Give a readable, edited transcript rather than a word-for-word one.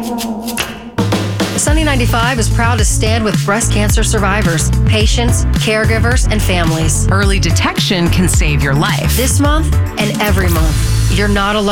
Sunny 95 is proud to stand with breast cancer survivors, patients, caregivers, and families. Early detection can save your life. This month and every month, you're not alone.